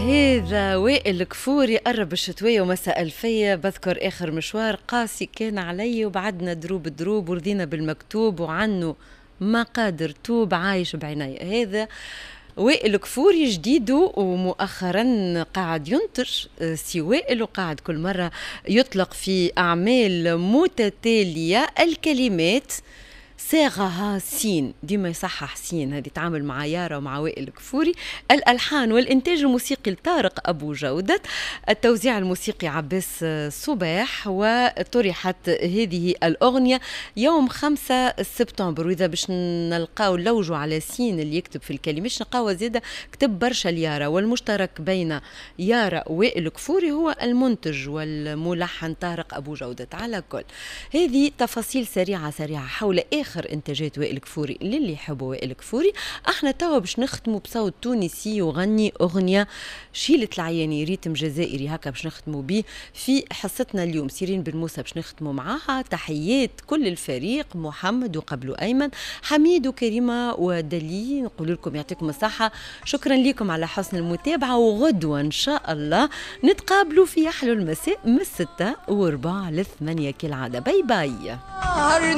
هذا وائل الكفوري قرب الشتوية ومساء الفية. بذكر آخر مشوار قاسي كان علي وبعدنا دروب ورضينا بالمكتوب وعنه ما قادر توب عايش بعناية. هذا وائل الكفوري جديد ومؤخرا قاعد ينتج سي وائل وقاعد كل مرة يطلق في أعمال متتالية الكلمات صاغها سين، ديما يصحح سين. هذه تعامل مع يارا ومع وائل الكفوري. الألحان والإنتاج الموسيقي لطارق أبو جودة، التوزيع الموسيقي عباس صباح. وطرحت هذه الأغنية يوم 5 سبتمبر. وإذا باش نلقاو لوجو على سين اللي يكتب في الكلمة نلقاو زيادة كتب برشا ليارا، والمشترك بين يارا ووائل الكفوري هو المنتج والملحن طارق أبو جودة. على كل هذه تفاصيل سريعة حول آخر إنتاجات وائل الكفوري للي يحبوا وائل الكفوري. احنا توا باش نختموا بصوت تونسي يغني أغنية شيلة العياني، ريتم جزائري هكا باش نختموا به في حصتنا اليوم. سيرين بن موسى باش نختموا معاها. تحيات كل الفريق، محمد وقبله أيمن، حميد وكريمة ودلي، نقول لكم يعطيكم الصحة. شكرا لكم على حسن المتابعة، وغدوة إن شاء الله نتقابلوا في أحلى المساء من 6 و4 ل8 كالعادة. باي باي.